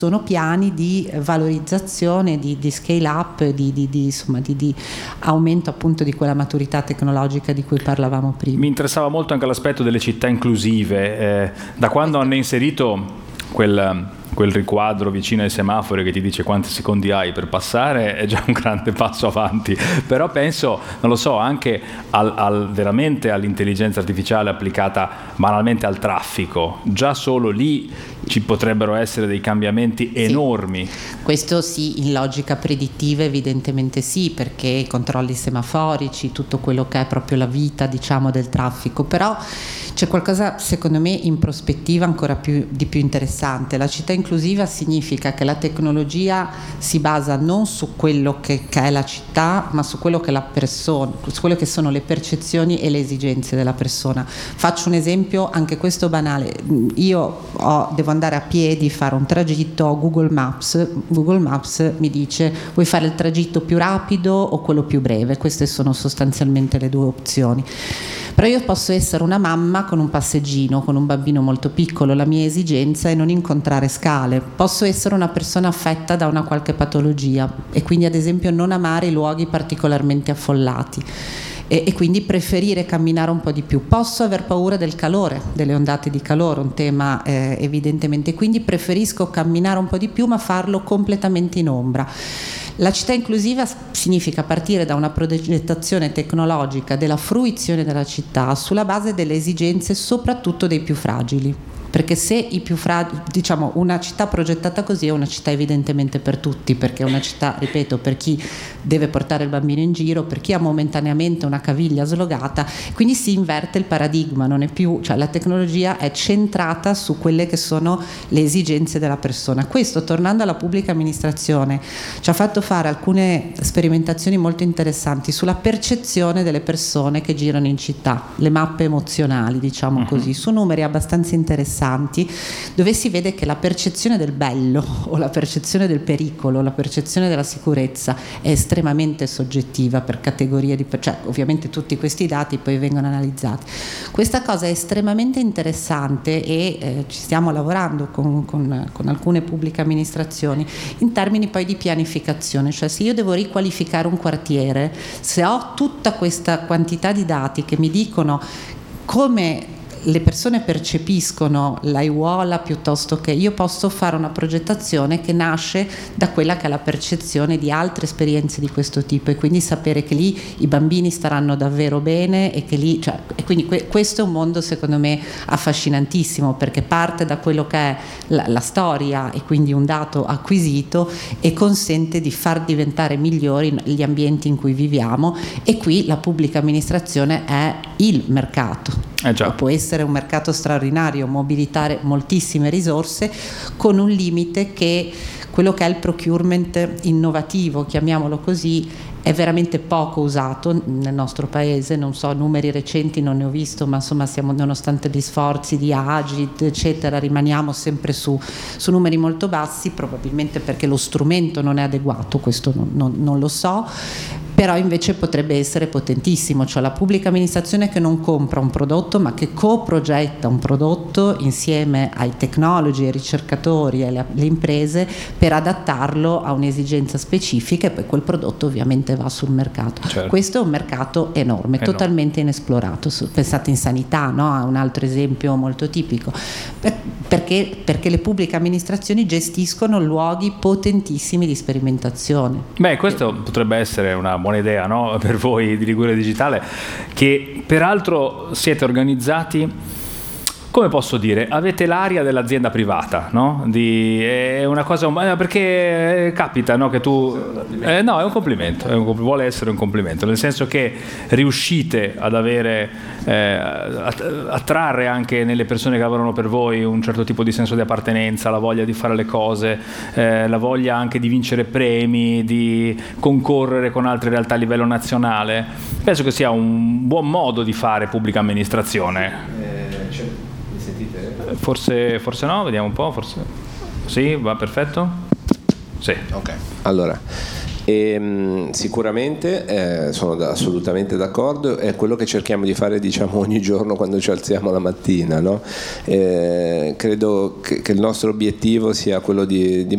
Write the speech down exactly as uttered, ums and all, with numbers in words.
sono piani di valorizzazione, di, di scale up, di, di, di, insomma, di, di aumento appunto di quella maturità tecnologica di cui parlavamo prima. Mi interessava molto anche l'aspetto delle città inclusive, eh, da quando hanno inserito quel... quel riquadro vicino ai semafori che ti dice quanti secondi hai per passare è già un grande passo avanti, però penso, non lo so, anche al, al, veramente all'intelligenza artificiale applicata banalmente al traffico, già solo lì ci potrebbero essere dei cambiamenti enormi. Sì. Questo sì, in logica predittiva evidentemente sì, perché i controlli semaforici, tutto quello che è proprio la vita, diciamo, del traffico, però c'è qualcosa secondo me in prospettiva ancora più, di più interessante. La città inclusiva significa che la tecnologia si basa non su quello che, che è la città, ma su quello che è la persona, su quello che sono le percezioni e le esigenze della persona. Faccio un esempio, anche questo banale. Io ho, devo andare a piedi, fare un tragitto, ho Google Maps, Google Maps mi dice: vuoi fare il tragitto più rapido o quello più breve? Queste sono sostanzialmente le due opzioni. Però io posso essere una mamma con un passeggino, con un bambino molto piccolo, la mia esigenza è non incontrare scale. Posso essere una persona affetta da una qualche patologia e quindi ad esempio non amare i luoghi particolarmente affollati e, e quindi preferire camminare un po' di più. Posso aver paura del calore, delle ondate di calore, un tema eh, evidentemente, quindi preferisco camminare un po' di più ma farlo completamente in ombra. La città inclusiva significa partire da una progettazione tecnologica della fruizione della città sulla base delle esigenze soprattutto dei più fragili. Perché se i più fragili, diciamo, una città progettata così è una città evidentemente per tutti, perché è una città, ripeto, per chi deve portare il bambino in giro, per chi ha momentaneamente una caviglia slogata, quindi si inverte il paradigma, non è più, cioè la tecnologia è centrata su quelle che sono le esigenze della persona. Questo, tornando alla pubblica amministrazione, ci ha fatto fare alcune sperimentazioni molto interessanti sulla percezione delle persone che girano in città, le mappe emozionali, diciamo così, su numeri abbastanza interessanti, dove si vede che la percezione del bello o la percezione del pericolo, la percezione della sicurezza è estremamente soggettiva per categorie di, cioè ovviamente tutti questi dati poi vengono analizzati. Questa cosa è estremamente interessante e eh, ci stiamo lavorando con, con, con alcune pubbliche amministrazioni in termini poi di pianificazione, cioè se io devo riqualificare un quartiere, se ho tutta questa quantità di dati che mi dicono come le persone percepiscono l'aiuola, piuttosto che io posso fare una progettazione che nasce da quella che è la percezione di altre esperienze di questo tipo e quindi sapere che lì i bambini staranno davvero bene e che lì, cioè, e quindi que- questo è un mondo secondo me affascinantissimo, perché parte da quello che è la, la storia e quindi un dato acquisito e consente di far diventare migliori gli ambienti in cui viviamo, e qui la pubblica amministrazione è il mercato. Eh già. Può essere un mercato straordinario, mobilitare moltissime risorse con un limite che quello che è il procurement innovativo, chiamiamolo così, è veramente poco usato nel nostro paese. Non so, numeri recenti non ne ho visto, ma insomma siamo, nonostante gli sforzi di Agit eccetera, rimaniamo sempre su, su numeri molto bassi, probabilmente perché lo strumento non è adeguato, questo non, non, non lo so, però invece potrebbe essere potentissimo, cioè la pubblica amministrazione che non compra un prodotto ma che coprogetta un prodotto insieme ai tecnologi, ai ricercatori e alle, alle imprese per adattarlo a un'esigenza specifica e poi quel prodotto ovviamente va sul mercato. Certo. Questo è un mercato enorme, enorme. Totalmente inesplorato. Pensate in sanità, no? È un altro esempio molto tipico, perché, perché le pubbliche amministrazioni gestiscono luoghi potentissimi di sperimentazione. Beh, questo potrebbe essere una buona idea, no? Per voi di Liguria Digitale, che peraltro siete organizzati, come posso dire, avete l'aria dell'azienda privata, no? Di, è una cosa, perché capita, no? Che tu, eh, no, è un complimento, è un, vuole essere un complimento, nel senso che riuscite ad avere, eh, attrarre anche nelle persone che lavorano per voi un certo tipo di senso di appartenenza, la voglia di fare le cose, eh, la voglia anche di vincere premi, di concorrere con altre realtà a livello nazionale. Penso che sia un buon modo di fare pubblica amministrazione. Forse, forse no, vediamo un po', forse sì, va perfetto? Sì. Ok. Allora, ehm, sicuramente eh, sono da, assolutamente d'accordo, è quello che cerchiamo di fare, diciamo, ogni giorno quando ci alziamo la mattina, no? Eh, credo che, che il nostro obiettivo sia quello di, di